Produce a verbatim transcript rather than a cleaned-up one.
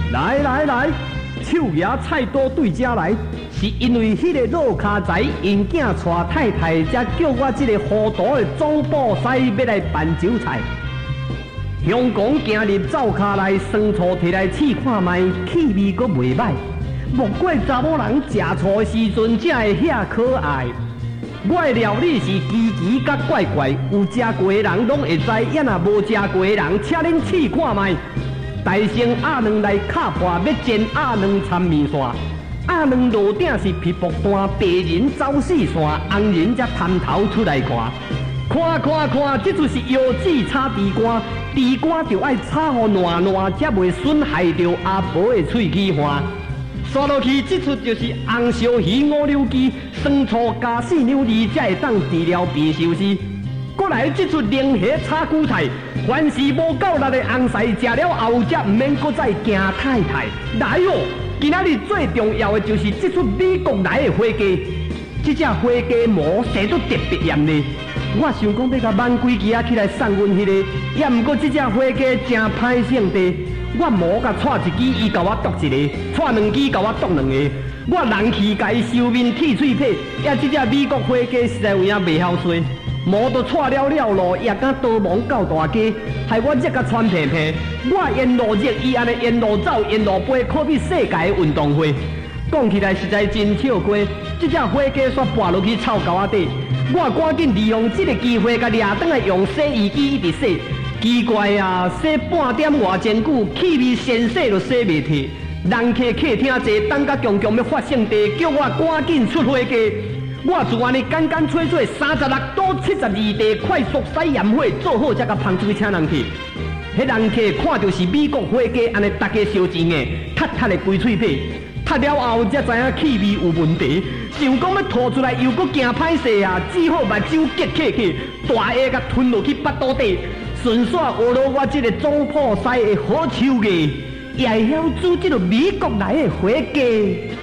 来来来，手爷菜刀对家来，是因为迄个老卡仔因囝带太太，才叫我这个糊涂的总部师要来办酒菜。香港行入灶卡内，酸醋摕来试看卖，气味阁袂歹。莫怪查某人食醋的时阵才会遐可爱。我的料理是奇奇甲怪怪，有食过的人拢会知，也若无食过的人，请恁试看卖。大成鸭卵来卡破，要煎鸭卵掺面线。鸭卵落顶是皮薄单，白人走四线，红人才探头出来看。看看看，这就是腰子炒地瓜，地瓜就爱炒好烂烂，才袂损害到阿婆的喙齿花。刷落去，这出就是红烧鱼五柳鸡，酸醋加四两梨，才会当治疗鼻收丝。过来这出冷虾炒韭菜，凡是无够力的红菜，食了后才唔免搁再惊太太。来哦，今仔日最重要的就是这出美国来的花鸡，这只花鸡毛生得特别严嘞。我想讲要甲挽几支啊起来送阮迄、那个，也毋过这只花鸡真歹性地。我毛甲带一支，伊甲我剁一个；带两支，甲我剁两个。我人气甲伊收面剃喙皮，也这只美国花鸡实在有影袂晓衰，毛都带了了路，也敢刀芒够大鸡，害我热甲喘皮皮。我沿路热，伊安尼沿路走，沿路飞，可比世界的运动会。讲起来实在真笑话，这只花鸡煞跋落去臭狗仔底，我赶紧利用这个机会，甲掠转来用洗衣机一直洗。奇怪啊，洗半点偌真久，气味先洗就洗袂脱。人客客厅坐，等甲强强要发圣地，叫我赶紧出花鸡。我就安尼简简脆脆，三十六度七十二地，快速洗盐火，做好才甲芳水请人去。迄人客看到是美国花鸡，安尼大家烧钱的，塌塌的规喙皮。塌了后才知影气味有问题，想讲要吐出来又搁惊歹势啊，只好目睭结起去，大下甲吞落去腹肚底。顺续学了我这个总铺师的好手艺，也会晓煮这个美国来的花鸡。